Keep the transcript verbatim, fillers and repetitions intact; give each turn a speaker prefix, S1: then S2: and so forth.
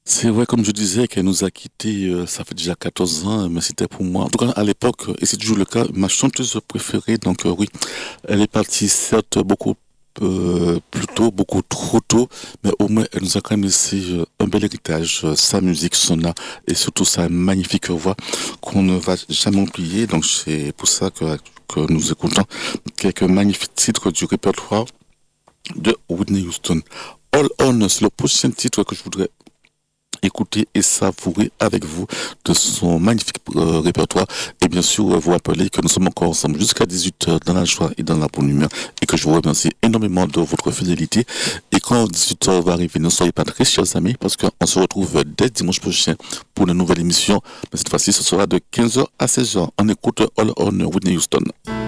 S1: C'est vrai, comme je disais, qu'elle nous a quittés, euh, ça fait déjà quatorze ans, mais c'était pour moi, en tout cas à l'époque, et c'est toujours le cas, ma chanteuse préférée. Donc euh, oui, elle est partie certes beaucoup euh, plus tôt, beaucoup trop tôt, mais au moins elle nous a quand même laissé euh, un bel héritage, euh, sa musique, son art, et surtout sa magnifique voix qu'on ne va jamais oublier. Donc c'est pour ça que, que nous écoutons quelques magnifiques titres du répertoire de Whitney Houston. All On, c'est le prochain titre que je voudrais écouter et savourer avec vous de son magnifique euh, répertoire. Et bien sûr, euh, vous rappeler que nous sommes encore ensemble jusqu'à dix-huit heures dans la joie et dans la bonne humeur et que je vous remercie énormément de votre fidélité. Et quand dix-huit heures va arriver, ne soyez pas très chers amis parce qu'on se retrouve dès dimanche prochain pour une nouvelle émission. Mais cette fois-ci, ce sera de quinze heures à seize heures. On écoute All On Whitney Houston.